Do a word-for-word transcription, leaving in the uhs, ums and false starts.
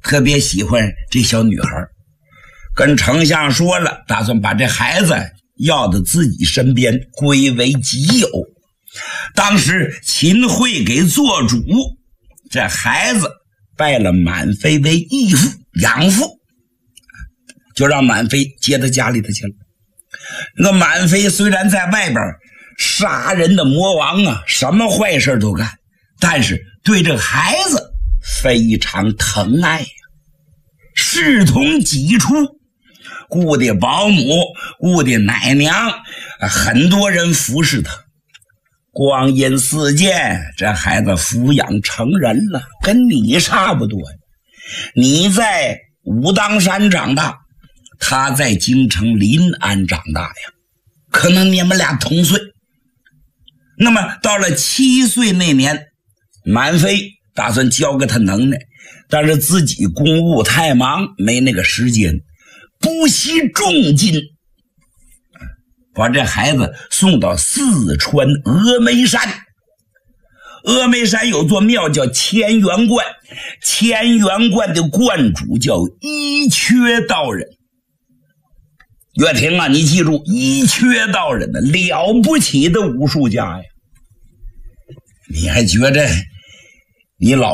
特别喜欢这小女孩，跟丞相说了，打算把这孩子要到自己身边，归为己有。当时秦桧给做主，这孩子拜了满妃为义父养父，就让满妃接到家里头去了。那个满妃虽然在外边杀人的魔王啊，什么坏事都干，但是对这个孩子非常疼爱呀、啊，视同己出，雇的保姆，雇的奶娘，很多人服侍他。光阴似箭，这孩子抚养成人了，跟你差不多呀。你在武当山长大，他在京城临安长大呀，可能你们俩同岁。那么到了七岁那年，满妃打算教给他能耐，但是自己公务太忙，没那个时间，不惜重金把这孩子送到四川峨眉山。峨眉山有座庙叫乾元观，乾元观的观主叫一缺道人。岳霆啊，你记住，一缺道人的了不起的武术家呀！你还觉得你老